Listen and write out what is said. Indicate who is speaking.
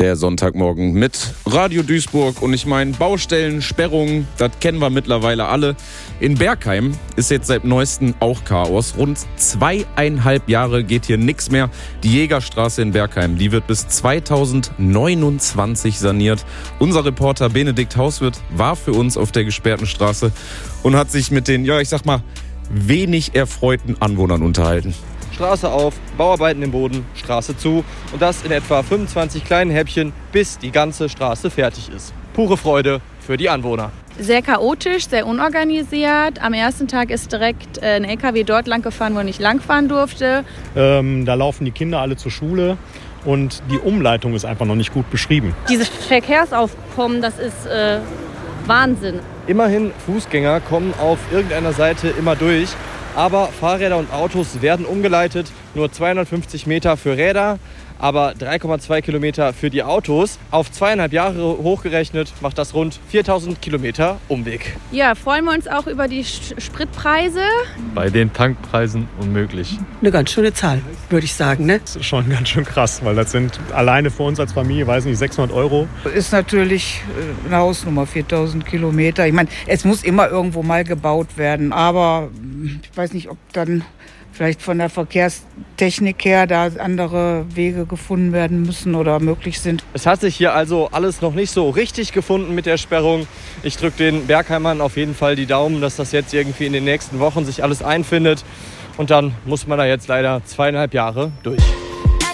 Speaker 1: Der Sonntagmorgen mit Radio Duisburg. Und ich meine, Baustellen, Sperrungen, das kennen wir mittlerweile alle. In Bergheim ist jetzt seit neuestem auch Chaos. Rund 2,5 Jahre geht hier nichts mehr. Die Jägerstraße in Bergheim, die wird bis 2029 saniert. Unser Reporter Benedikt Hauswirth war für uns auf der gesperrten Straße und hat sich mit den, wenig erfreuten Anwohnern unterhalten.
Speaker 2: Straße auf, Bauarbeiten im Boden, Straße zu und das in etwa 25 kleinen Häppchen, bis die ganze Straße fertig ist. Pure Freude für die Anwohner.
Speaker 3: Sehr chaotisch, sehr unorganisiert. Am ersten Tag ist direkt ein LKW dort lang gefahren, wo er nicht langfahren durfte.
Speaker 4: Da laufen die Kinder alle zur Schule und die Umleitung ist einfach noch nicht gut beschrieben.
Speaker 5: Dieses Verkehrsaufkommen, das ist Wahnsinn.
Speaker 2: Immerhin, Fußgänger kommen auf irgendeiner Seite immer durch. Aber Fahrräder und Autos werden umgeleitet. Nur 250 Meter für Räder, aber 3,2 Kilometer für die Autos. Auf 2,5 Jahre hochgerechnet macht das rund 4000 Kilometer Umweg.
Speaker 3: Ja, freuen wir uns auch über die Spritpreise.
Speaker 6: Bei den Tankpreisen unmöglich.
Speaker 7: Eine ganz schöne Zahl, würde ich sagen, ne?
Speaker 4: Das ist schon ganz schön krass, weil das sind alleine für uns als Familie, 600 Euro.
Speaker 8: Ist natürlich eine Hausnummer, 4000 Kilometer. Ich meine, es muss immer irgendwo mal gebaut werden, aber ich weiß nicht, ob dann vielleicht von der Verkehrstechnik her da andere Wege gefunden werden müssen oder möglich sind.
Speaker 2: Es hat sich hier also alles noch nicht so richtig gefunden mit der Sperrung. Ich drücke den Bergheimern auf jeden Fall die Daumen, dass das jetzt irgendwie in den nächsten Wochen sich alles einfindet. Und dann muss man da jetzt leider 2,5 Jahre durch.